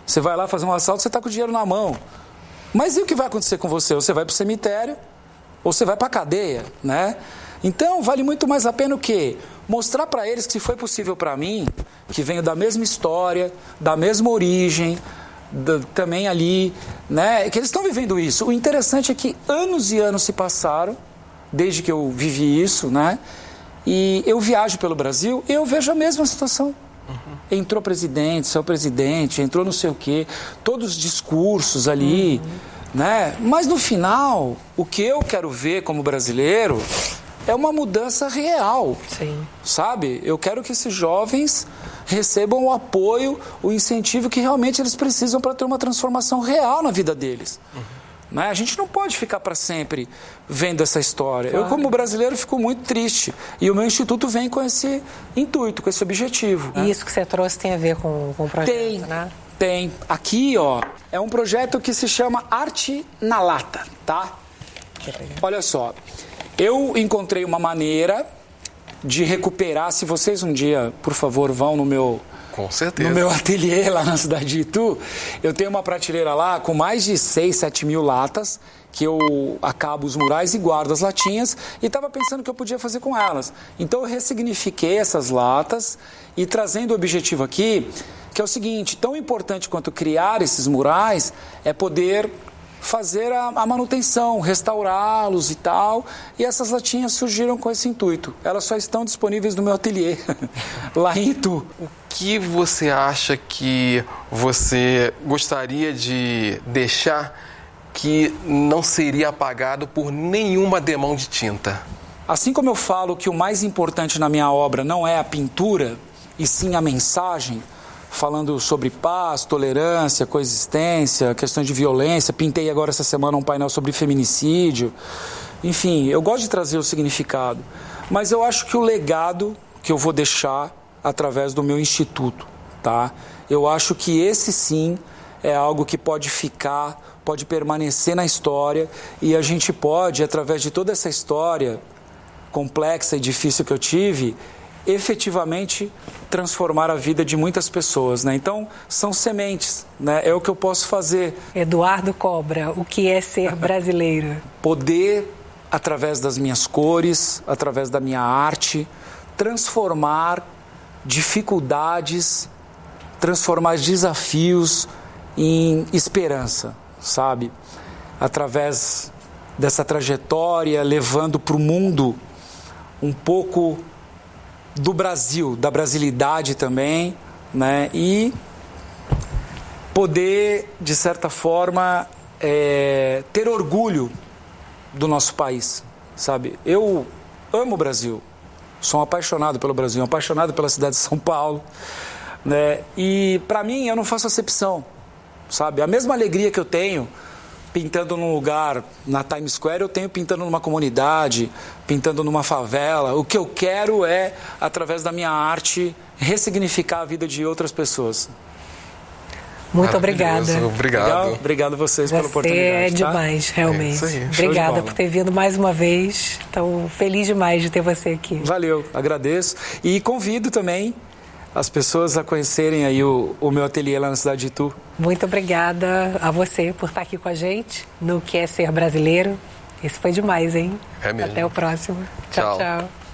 Você vai lá fazer um assalto, você está com o dinheiro na mão. Mas e o que vai acontecer com você? Você vai para o cemitério ou você vai para a cadeia, né? Então, vale muito mais a pena o quê? Mostrar para eles que se foi possível para mim, que venho da mesma história, da mesma origem, também ali, né? Que eles estão vivendo isso. O interessante é que anos e anos se passaram, desde que eu vivi isso, né? E eu viajo pelo Brasil e eu vejo a mesma situação. Entrou presidente, saiu presidente, entrou não sei o quê, todos os discursos ali, né? Mas no final, o que eu quero ver como brasileiro é uma mudança real, sabe? Eu quero que esses jovens recebam o apoio, o incentivo que realmente eles precisam para ter uma transformação real na vida deles. Né? A gente não pode ficar para sempre vendo essa história. Claro. Eu, como brasileiro, fico muito triste. E o meu instituto vem com esse intuito, com esse objetivo. E isso que você trouxe tem a ver com o projeto, né? Tem. Aqui, ó, é um projeto que se chama Arte na Lata, tá? Olha só, eu encontrei uma maneira de recuperar, se vocês um dia, por favor, vão no meu... Com certeza. No meu ateliê lá na cidade de Itu, eu tenho uma prateleira lá com mais de 6, 7 mil latas, que eu acabo os murais e guardo as latinhas, e estava pensando o que eu podia fazer com elas. Então eu ressignifiquei essas latas e trazendo o objetivo aqui, que é o seguinte, tão importante quanto criar esses murais é poder fazer a manutenção, restaurá-los e tal, e essas latinhas surgiram com esse intuito. Elas só estão disponíveis no meu ateliê, lá em Itu. O que você acha que você gostaria de deixar que não seria apagado por nenhuma demão de tinta? Assim como eu falo que o mais importante na minha obra não é a pintura, e sim a mensagem, falando sobre paz, tolerância, coexistência, questões de violência. Pintei agora essa semana um painel sobre feminicídio. Enfim, eu gosto de trazer o significado. Mas eu acho que o legado que eu vou deixar através do meu instituto, tá? Eu acho que esse sim é algo que pode ficar, pode permanecer na história e a gente pode, através de toda essa história complexa e difícil que eu tive, efetivamente transformar a vida de muitas pessoas, né? Então, são sementes, né? É o que eu posso fazer. Eduardo Cobra, o que é ser brasileiro? Poder, através das minhas cores, através da minha arte, transformar dificuldades, transformar desafios em esperança, sabe? Através dessa trajetória, levando para o mundo um pouco do Brasil, da brasilidade também, né? E poder, de certa forma, ter orgulho do nosso país, sabe? Eu amo o Brasil, sou um apaixonado pelo Brasil, um apaixonado pela cidade de São Paulo, né? E, para mim, eu não faço acepção, sabe? A mesma alegria que eu tenho pintando num lugar, na Times Square, eu tenho pintando numa comunidade, pintando numa favela. O que eu quero é, através da minha arte, ressignificar a vida de outras pessoas. Muito obrigada. Obrigado. Obrigado a vocês pela oportunidade. É demais, tá? realmente. É isso aí. Obrigada por ter vindo mais uma vez. Estou feliz demais de ter você aqui. Valeu, agradeço. E convido também as pessoas a conhecerem aí o meu ateliê lá na cidade de Itu. Muito obrigada a você por estar aqui com a gente no Que é Ser Brasileiro. Isso foi demais, hein? É mesmo. Até o próximo. Tchau, tchau.